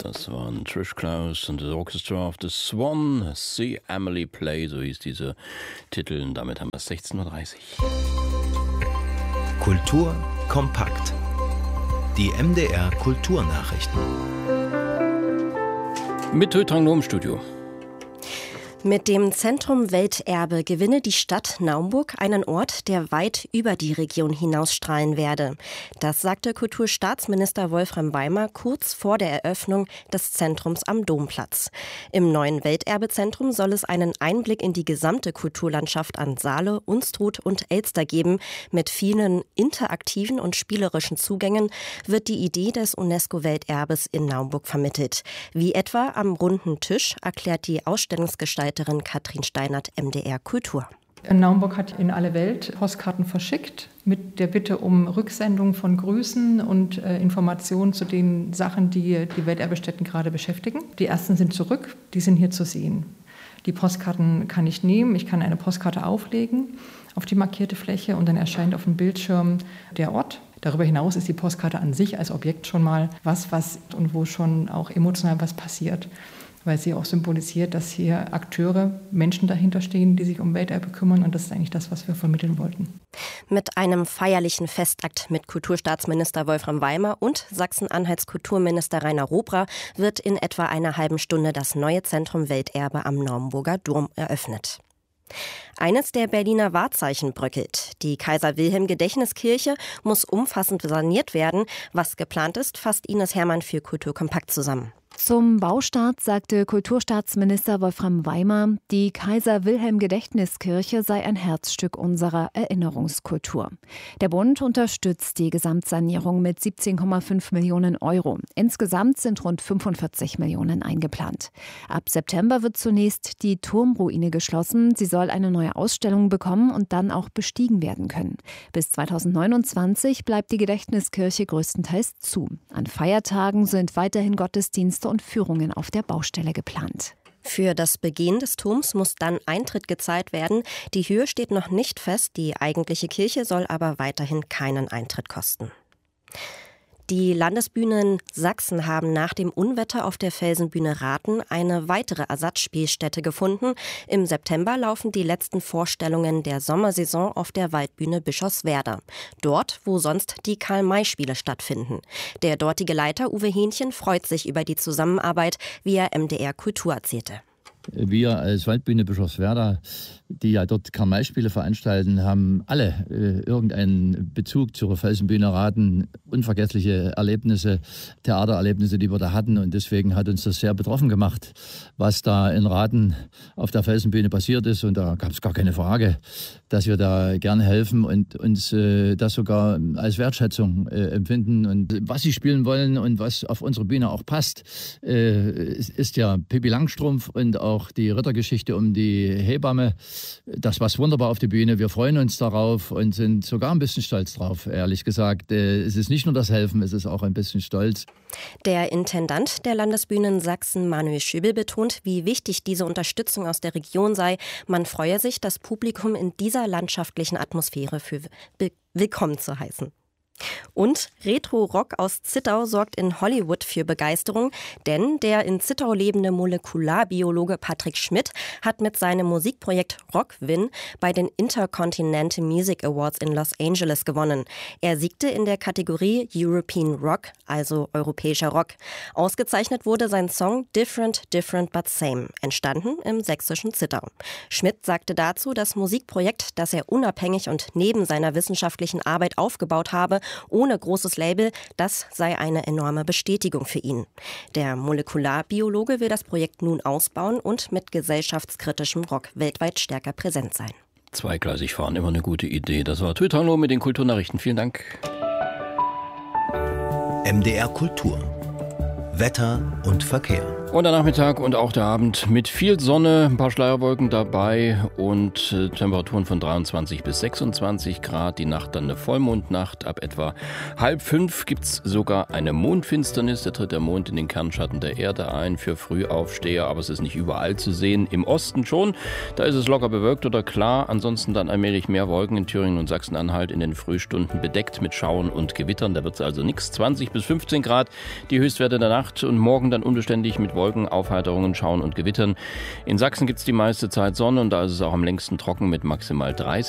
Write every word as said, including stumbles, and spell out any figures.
Das waren Trish Klaus und das Orchestra of the Swan. See Emily Play, so hieß dieser Titel. Und damit haben wir es sechzehn Uhr dreißig. Kultur kompakt. Die M D R Kulturnachrichten. Mit Tötrang im Studio. Mit dem Zentrum Welterbe gewinne die Stadt Naumburg einen Ort, der weit über die Region hinausstrahlen werde. Das sagte Kulturstaatsminister Wolfram Weimer kurz vor der Eröffnung des Zentrums am Domplatz. Im neuen Welterbezentrum soll es einen Einblick in die gesamte Kulturlandschaft an Saale, Unstrut und Elster geben. Mit vielen interaktiven und spielerischen Zugängen wird die Idee des UNESCO-Welterbes in Naumburg vermittelt. Wie etwa am runden Tisch, erklärt die Ausstellungsgestalterin Katrin Steinert, M D R Kultur. Naumburg hat in alle Welt Postkarten verschickt mit der Bitte um Rücksendung von Grüßen und äh, Informationen zu den Sachen, die die Welterbestätten gerade beschäftigen. Die ersten sind zurück, die sind hier zu sehen. Die Postkarten kann ich nehmen, ich kann eine Postkarte auflegen auf die markierte Fläche und dann erscheint auf dem Bildschirm der Ort. Darüber hinaus ist die Postkarte an sich als Objekt schon mal was, was und wo schon auch emotional was passiert, weil sie auch symbolisiert, dass hier Akteure, Menschen dahinter stehen, die sich um Welterbe kümmern. Und das ist eigentlich das, was wir vermitteln wollten. Mit einem feierlichen Festakt mit Kulturstaatsminister Wolfram Weimer und Sachsen-Anhalts Kulturminister Rainer Robra wird in etwa einer halben Stunde das neue Zentrum Welterbe am Naumburger Dom eröffnet. Eines der Berliner Wahrzeichen bröckelt. Die Kaiser-Wilhelm-Gedächtniskirche muss umfassend saniert werden. Was geplant ist, fasst Ines Hermann für Kultur kompakt zusammen. Zum Baustart sagte Kulturstaatsminister Wolfram Weimer, die Kaiser-Wilhelm-Gedächtniskirche sei ein Herzstück unserer Erinnerungskultur. Der Bund unterstützt die Gesamtsanierung mit siebzehn Komma fünf Millionen Euro. Insgesamt sind rund fünfundvierzig Millionen eingeplant. Ab September wird zunächst die Turmruine geschlossen. Sie soll eine neue Ausstellung bekommen und dann auch bestiegen werden können. Bis zweitausendneunundzwanzig bleibt die Gedächtniskirche größtenteils zu. An Feiertagen sind weiterhin Gottesdienste und Führungen auf der Baustelle geplant. Für das Begehen des Turms muss dann Eintritt gezahlt werden. Die Höhe steht noch nicht fest. Die eigentliche Kirche soll aber weiterhin keinen Eintritt kosten. Die Landesbühnen Sachsen haben nach dem Unwetter auf der Felsenbühne Rathen eine weitere Ersatzspielstätte gefunden. Im September laufen die letzten Vorstellungen der Sommersaison auf der Waldbühne Bischofswerda. Dort, wo sonst die Karl-May-Spiele stattfinden. Der dortige Leiter Uwe Hähnchen freut sich über die Zusammenarbeit, wie er M D R Kultur erzählte. Wir als Waldbühne Bischofswerda, die ja dort Karl-May-Spiele veranstalten, haben alle äh, irgendeinen Bezug zur Felsenbühne Rathen, unvergessliche Erlebnisse, Theatererlebnisse, die wir da hatten. Und deswegen hat uns das sehr betroffen gemacht, was da in Rathen auf der Felsenbühne passiert ist. Und da gab es gar keine Frage, dass wir da gerne helfen und uns äh, das sogar als Wertschätzung äh, empfinden. Und was sie spielen wollen und was auf unsere Bühne auch passt, äh, ist, ist ja Pippi Langstrumpf und auch Auch die Rittergeschichte um die Hebamme. Das passt wunderbar auf die Bühne. Wir freuen uns darauf und sind sogar ein bisschen stolz drauf, ehrlich gesagt. Es ist nicht nur das Helfen, es ist auch ein bisschen Stolz. Der Intendant der Landesbühnen Sachsen, Manuel Schübel, betont, wie wichtig diese Unterstützung aus der Region sei. Man freue sich, das Publikum in dieser landschaftlichen Atmosphäre für willkommen zu heißen. Und Retro-Rock aus Zittau sorgt in Hollywood für Begeisterung, denn der in Zittau lebende Molekularbiologe Patrick Schmidt hat mit seinem Musikprojekt Rockwin bei den Intercontinental Music Awards in Los Angeles gewonnen. Er siegte in der Kategorie European Rock, also europäischer Rock. Ausgezeichnet wurde sein Song Different, Different But Same, entstanden im sächsischen Zittau. Schmidt sagte dazu, das Musikprojekt, das er unabhängig und neben seiner wissenschaftlichen Arbeit aufgebaut habe, ohne großes Label, das sei eine enorme Bestätigung für ihn. Der Molekularbiologe will das Projekt nun ausbauen und mit gesellschaftskritischem Rock weltweit stärker präsent sein. Zweigleisig fahren, immer eine gute Idee. Das war Tötalo mit den Kulturnachrichten. Vielen Dank. M D R Kultur. Wetter und Verkehr. Und der Nachmittag und auch der Abend mit viel Sonne, ein paar Schleierwolken dabei und äh, Temperaturen von dreiundzwanzig bis sechsundzwanzig Grad. Die Nacht dann eine Vollmondnacht. Ab etwa halb fünf gibt es sogar eine Mondfinsternis. Da tritt der Mond in den Kernschatten der Erde ein für Frühaufsteher. Aber es ist nicht überall zu sehen. Im Osten schon. Da ist es locker bewölkt oder klar. Ansonsten dann allmählich mehr Wolken in Thüringen und Sachsen-Anhalt in den Frühstunden bedeckt mit Schauen und Gewittern. Da wird es also nichts. zwanzig bis fünfzehn Grad die Höchstwerte der Nacht und morgen dann unbeständig mit Wolken, Aufheiterungen, Schauen und Gewittern. In Sachsen gibt es die meiste Zeit Sonne und da ist es auch am längsten trocken mit maximal dreißig